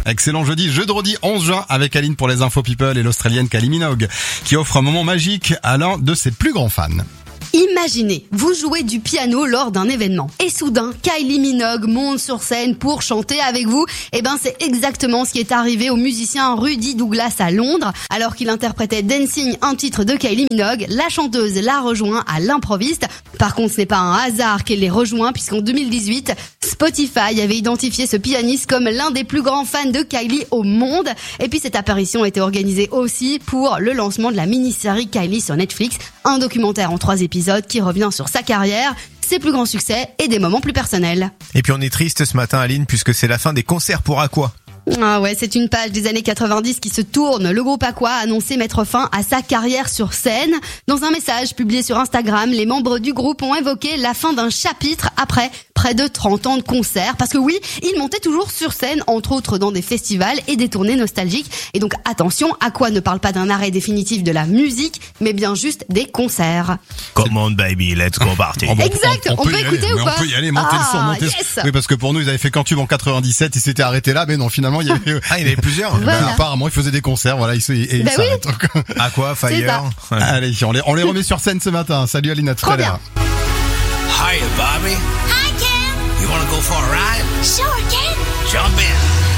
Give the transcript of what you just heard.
Excellent jeudi 11 juin avec Aline pour les infos people et l'Australienne Kylie Minogue qui offre un moment magique à l'un de ses plus grands fans. Imaginez, vous jouez du piano lors d'un événement et soudain Kylie Minogue monte sur scène pour chanter avec vous. C'est exactement ce qui est arrivé au musicien Rudy Douglas à Londres. Alors qu'il interprétait Dancing, un titre de Kylie Minogue, la chanteuse l'a rejoint à l'improviste. Par contre, ce n'est pas un hasard qu'elle les rejoint puisqu'en 2018, Spotify avait identifié ce pianiste comme l'un des plus grands fans de Kylie au monde. Et puis cette apparition était organisée aussi pour le lancement de la mini-série Kylie sur Netflix, un documentaire en 3 épisodes qui revient sur sa carrière, ses plus grands succès et des moments plus personnels. Et puis on est triste ce matin, Aline, puisque c'est la fin des concerts pour Aqua. Ah ouais, c'est une page des années 90 qui se tourne. Le groupe Aqua a annoncé mettre fin à sa carrière sur scène. Dans un message publié sur Instagram, les membres du groupe ont évoqué la fin d'un chapitre après près de 30 ans de concerts. Parce que oui, ils montaient toujours sur scène, entre autres dans des festivals et des tournées nostalgiques. Et donc attention, Aqua ne parle pas d'un arrêt définitif de la musique, mais bien juste des concerts. Come on baby, let's go party. Exact, on peut écouter ou pas? On peut y aller, monter le son, monter yes. Oui, parce que pour nous, ils avaient fait Quand Tube en 97, ils s'étaient arrêtés là, mais non, finalement, il y avait plusieurs. Voilà. Apparemment, ils faisaient des concerts, voilà, ils s'arrêtent. Aqua, Fire. Allez, on les remet sur scène ce matin. Salut Aline, à tout à l'heure. Hi, Bobby. Hi, Ken. You want to go for a ride? Sure, Ken. Jump in.